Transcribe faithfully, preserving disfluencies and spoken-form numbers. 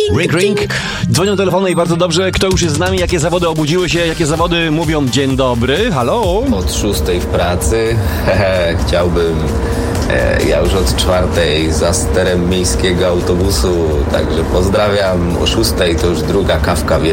Ring, ring. Dzwonią telefony i bardzo dobrze. Kto już jest z nami? Jakie zawody obudziły się? Jakie zawody mówią dzień dobry? Halo? Od szóstej w pracy. Hehe, chciałbym... E, ja już od czwartej za sterem miejskiego autobusu. Także pozdrawiam. O szóstej to już druga kawka wieczorem.